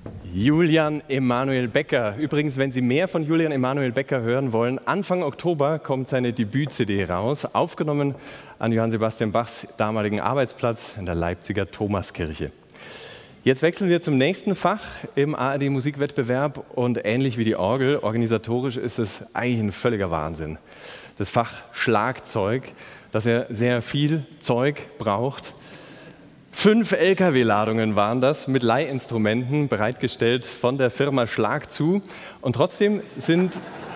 Julian Emanuel Becker. Übrigens, wenn Sie mehr von Julian Emanuel Becker hören wollen, Anfang Oktober kommt seine Debüt-CD raus, aufgenommen an Johann Sebastian Bachs damaligen Arbeitsplatz in der Leipziger Thomaskirche. Jetzt wechseln wir zum nächsten Fach im ARD-Musikwettbewerb und ähnlich wie die Orgel, organisatorisch ist es eigentlich ein völliger Wahnsinn. Das Fach Schlagzeug, das ja sehr viel Zeug braucht. 5 LKW-Ladungen waren das mit Leihinstrumenten bereitgestellt von der Firma Schlag zu. Und trotzdem sind,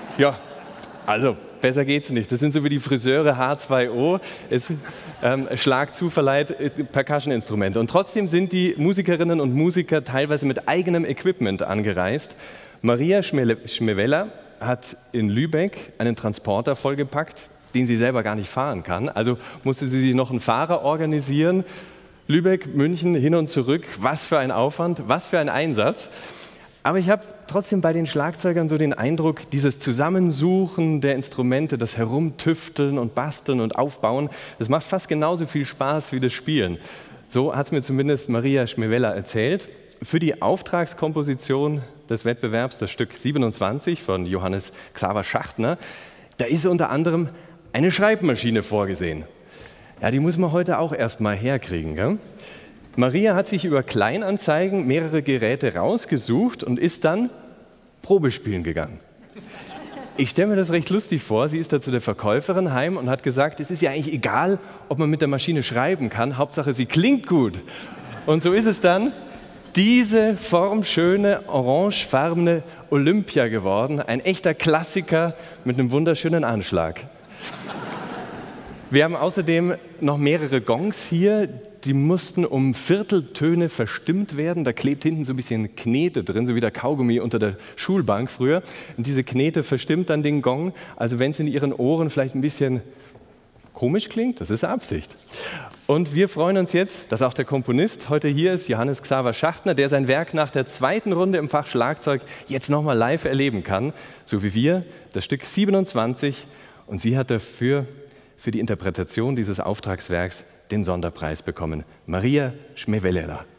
besser geht's nicht. Das sind so wie die Friseure H2O. Schlag zu verleiht Percussion-Instrumente. Und trotzdem sind die Musikerinnen und Musiker teilweise mit eigenem Equipment angereist. Maria Schmewella hat in Lübeck einen Transporter vollgepackt, den sie selber gar nicht fahren kann. Also musste sie sich noch einen Fahrer organisieren. Lübeck, München, hin und zurück, was für ein Aufwand, was für ein Einsatz. Aber ich habe trotzdem bei den Schlagzeugern so den Eindruck, dieses Zusammensuchen der Instrumente, das Herumtüfteln und Basteln und Aufbauen, das macht fast genauso viel Spaß wie das Spielen. So hat es mir zumindest Maria Schmewella erzählt. Für die Auftragskomposition des Wettbewerbs, das Stück 27 von Johannes Xaver Schachtner, da ist unter anderem eine Schreibmaschine vorgesehen. Ja, die muss man heute auch erstmal herkriegen. Gell? Maria hat sich über Kleinanzeigen mehrere Geräte rausgesucht und ist dann Probespielen gegangen. Ich stelle mir das recht lustig vor. Sie ist da zu der Verkäuferin heim und hat gesagt, es ist ja eigentlich egal, ob man mit der Maschine schreiben kann, Hauptsache sie klingt gut. Und so ist es dann diese formschöne, orangefarbene Olympia geworden. Ein echter Klassiker mit einem wunderschönen Anschlag. Wir haben außerdem noch mehrere Gongs hier, die mussten um Vierteltöne verstimmt werden. Da klebt hinten so ein bisschen Knete drin, so wie der Kaugummi unter der Schulbank früher. Und diese Knete verstimmt dann den Gong. Also wenn es in Ihren Ohren vielleicht ein bisschen komisch klingt, das ist Absicht. Und wir freuen uns jetzt, dass auch der Komponist heute hier ist, Johannes Xaver Schachtner, der sein Werk nach der zweiten Runde im Fach Schlagzeug jetzt nochmal live erleben kann. So wie wir, das Stück 27. Und sie hat dafür für die Interpretation dieses Auftragswerks den Sonderpreis bekommen. Maria Schmewella.